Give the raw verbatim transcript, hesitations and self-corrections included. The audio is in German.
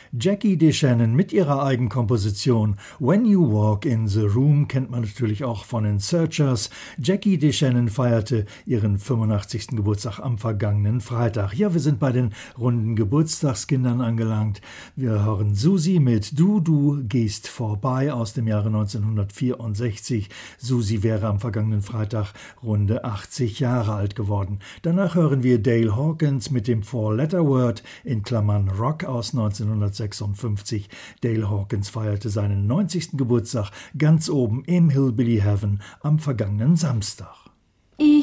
Jackie DeShannon mit ihrer Eigenkomposition When You Walk in the Room kennt man natürlich auch von den Searchers. Jackie DeShannon feierte ihren fünfundachtzigsten Geburtstag am vergangenen Freitag. Ja, wir sind bei den runden Geburtstagskindern angelangt. Wir hören Susi mit Du, du gehst vorbei aus dem Jahre neunzehnhundertvierundsechzig. Susi wäre am vergangenen Freitag runde achtzig Jahre alt geworden. Danach hören wir Dale Hawkins mit dem Four-Letter-Word in Klammern Rock aus neunzehnhundertsechsundfünfzig. Dale Hawkins feierte seinen neunzigsten Geburtstag ganz oben im Hillbilly Heaven am vergangenen Samstag.